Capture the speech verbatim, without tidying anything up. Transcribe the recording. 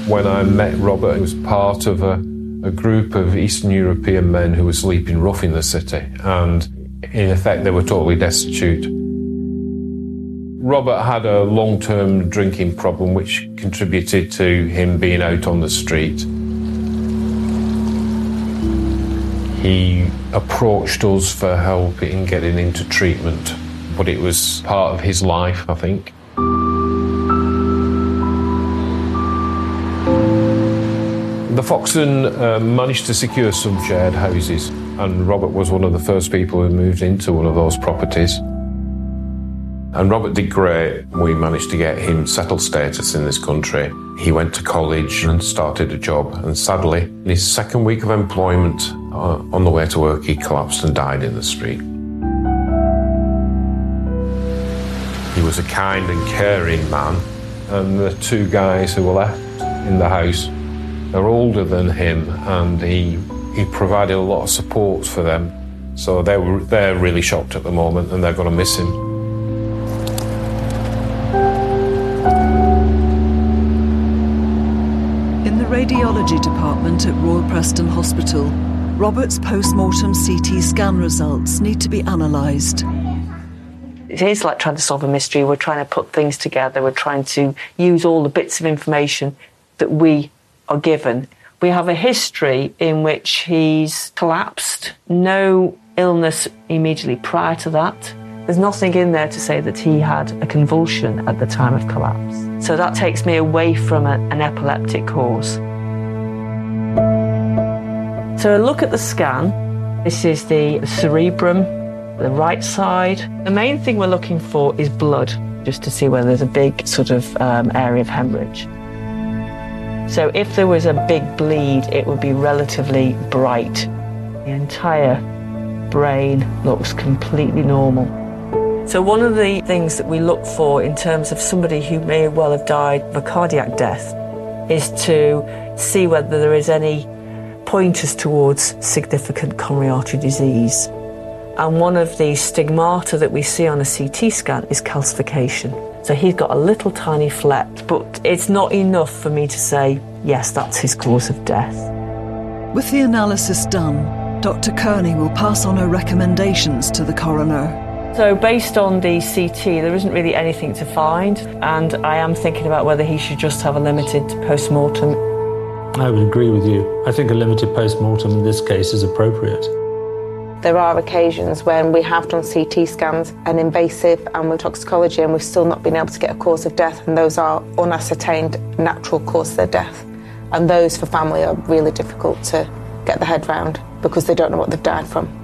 When I met Robert, he was part of a, a group of Eastern European men who were sleeping rough in the city, and in effect they were totally destitute. Robert had a long-term drinking problem which contributed to him being out on the street. He approached us for help in getting into treatment, but it was part of his life, I think. The Foxton uh, managed to secure some shared houses, and Robert was one of the first people who moved into one of those properties. And Robert did great. We managed to get him settled status in this country. He went to college and started a job, and sadly, in his second week of employment, uh, on the way to work, he collapsed and died in the street. He was a kind and caring man, and the two guys who were left in the house, they're older than him, and he he provided a lot of support for them. So they were they're really shocked at the moment, and they're going to miss him. In the radiology department at Royal Preston Hospital, Robert's post-mortem C T scan results need to be analysed. It is like trying to solve a mystery. We're trying to put things together. We're trying to use all the bits of information that we are given. We have a history in which he's collapsed. No illness immediately prior to that. There's nothing in there to say that he had a convulsion at the time of collapse. So that takes me away from a, an epileptic cause. So a look at the scan. This is the cerebrum, the right side. The main thing we're looking for is blood, just to see whether there's a big sort of um, area of hemorrhage. So if there was a big bleed, it would be relatively bright. The entire brain looks completely normal. So one of the things that we look for in terms of somebody who may well have died of a cardiac death is to see whether there is any pointers towards significant coronary artery disease. And one of the stigmata that we see on a C T scan is calcification. So he's got a little tiny fleck, but it's not enough for me to say, yes, that's his cause of death. With the analysis done, Doctor Kearney will pass on her recommendations to the coroner. So based on the C T, there isn't really anything to find, and I am thinking about whether he should just have a limited post-mortem. I would agree with you. I think a limited post-mortem in this case is appropriate. There are occasions when we have done C T scans and invasive and with toxicology, and we've still not been able to get a cause of death, and those are unascertained natural causes of death. And those for family are really difficult to get their head round because they don't know what they've died from.